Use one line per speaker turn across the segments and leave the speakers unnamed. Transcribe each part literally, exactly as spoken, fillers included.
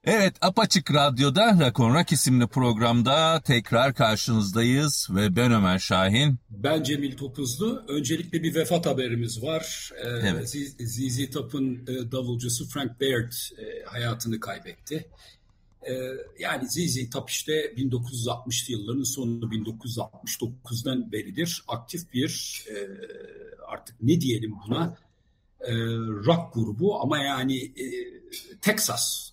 Evet, Apaçık Radyo'da Rock on Rock isimli programda tekrar karşınızdayız ve ben Ömer Şahin.
Ben Cemil Topuzlu. Öncelikle bir vefat haberimiz var.
Evet.
Z Z Top'un davulcusu Frank Baird hayatını kaybetti. Yani Z Z Top işte bin dokuz yüz altmışlı yılların sonu bin dokuz yüz altmış dokuzdan beridir aktif bir artık ne diyelim buna rock grubu ama yani Texas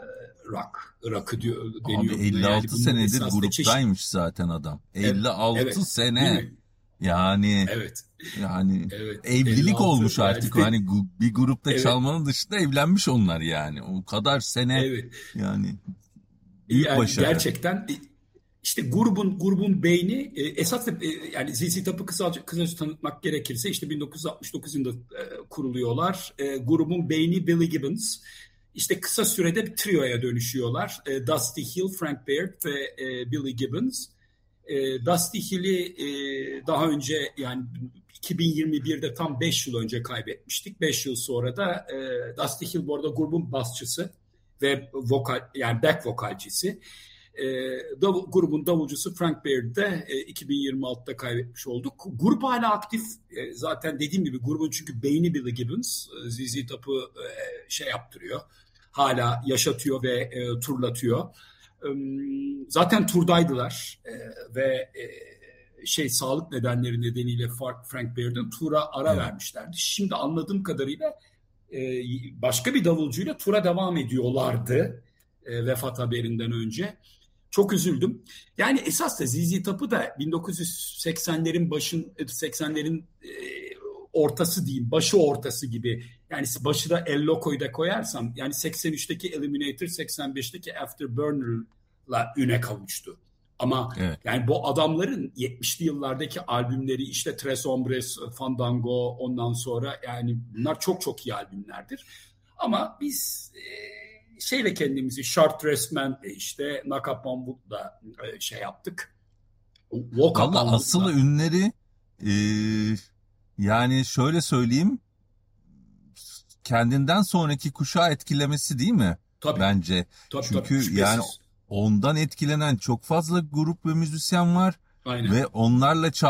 rock, rock'ı diyor, deniyor.
Abi elli altı
yani
senedir gruptaymış çeşit... zaten adam. elli altı evet, sene. Yani
evet.
Yani
evet,
evlilik olmuş
yani.
artık. Hani bir grupta evet. çalmanın dışında evlenmiş onlar yani. O kadar sene.
Evet.
Yani büyük
yani
başarı.
Gerçekten işte grubun grubun beyni esas yani Z Z Top'u kısaca kısaca tanıtmak gerekirse işte bin dokuz yüz altmış dokuz yılında kuruluyorlar. Grubun beyni Billy Gibbons. İşte kısa sürede bir trioya dönüşüyorlar. E, Dusty Hill, Frank Baird ve e, Billy Gibbons. E, Dusty Hill'i e, daha önce yani iki bin yirmi birde tam beş yıl önce kaybetmiştik. beş yıl sonra da e, Dusty Hill bu arada grubun basçısı ve vokal yani back vokalcisi. E, dav, grubun davulcusu Frank Baird'i de e, iki bin yirmi altıda kaybetmiş olduk. Grup hala aktif. E, zaten dediğim gibi grubun çünkü beyni Billy Gibbons. E, Z Z Top'u e, şey yaptırıyor. Hala yaşatıyor ve e, turlatıyor. E, zaten turdaydılar e, ve e, şey sağlık nedenleri nedeniyle Frank Baird'in tura ara evet. vermişlerdi. Şimdi anladığım kadarıyla e, başka bir davulcuyla tura devam ediyorlardı e, vefat haberinden önce. Çok üzüldüm. Yani esas da Z Z Top'u da bin dokuz yüz seksenlerin başın seksenlerin e, ortası diyeyim, başı ortası gibi. Yani başı da El Loco'yu da koyarsam yani seksen üçteki Eliminator, seksen beşteki Afterburner'la üne kavuştu. Ama evet. yani bu adamların yetmişli yıllardaki albümleri işte Tres Hombres, Fandango ondan sonra yani bunlar çok çok iyi albümlerdir. Ama biz e, şeyle kendimizi Chartres Man işte Knock Up on Wood'la e, şey yaptık.
Walk Up on asıl Wood'la. Ünleri e, yani şöyle söyleyeyim kendinden sonraki kuşağı etkilemesi değil mi?
Tabii.
Bence.
Tabii,
Çünkü
tabii,
yani ondan etkilenen çok fazla grup ve müzisyen var.
Aynen.
Ve onlarla